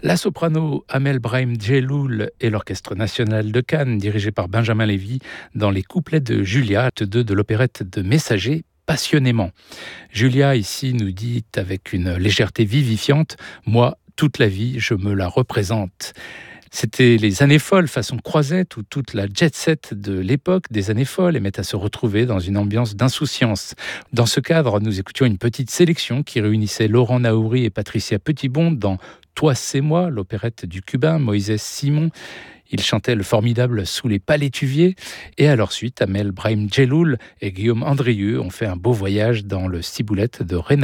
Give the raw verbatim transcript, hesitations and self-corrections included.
La soprano Amel Brahim-Djelloul et l'Orchestre national de Cannes, dirigé par Benjamin Lévy, dans les couplets de Julia, acte deux de l'opérette de Messager, passionnément. Julia, ici, nous dit avec une légèreté vivifiante « Moi, toute la vie, je me la représente ». C'était les années folles façon Croisette où toute la jet-set de l'époque des années folles aimait à se retrouver dans une ambiance d'insouciance. Dans ce cadre, nous écoutions une petite sélection qui réunissait Laurent Naouri et Patricia Petitbon dans « Toi, c'est moi », l'opérette du Cubain Moïse Simon. Ils chantaient le formidable Sous les palétuviers. Et à leur suite, Amel Brahim-Djelloul et Guillaume Andrieux ont fait un beau voyage dans le ciboulette de Renan.